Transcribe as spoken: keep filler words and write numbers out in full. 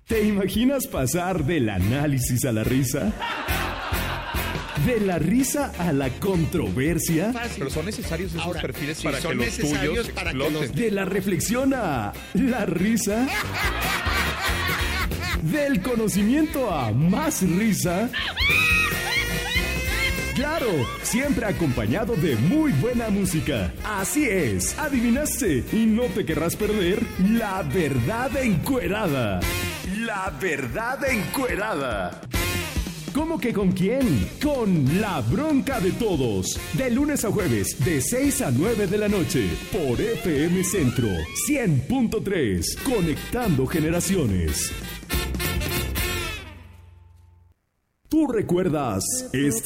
¿Te imaginas pasar del análisis a la risa? ¿De la risa a la controversia? Pero son necesarios esos Ahora, perfiles sí, para son que los necesarios tuyos para que exploten. los- ¿De la reflexión a la risa? ¿Del conocimiento a más risa? Claro, siempre acompañado de muy buena música. Así es, adivinaste y no te querrás perder La Verdad Encuerada. La Verdad Encuerada. ¿Cómo que con quién? Con La Bronca de Todos. De lunes a jueves, de seis a nueve de la noche. Por F M Centro cien punto tres. Conectando generaciones. ¿Tú recuerdas esta